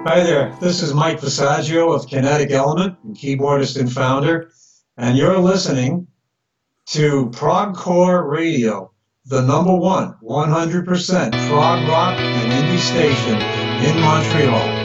Hi there, this is Mike Visaggio of Kinetic Element, keyboardist and founder, and you're listening to Progcore Radio, the number one 100% prog rock and indie station in Montreal.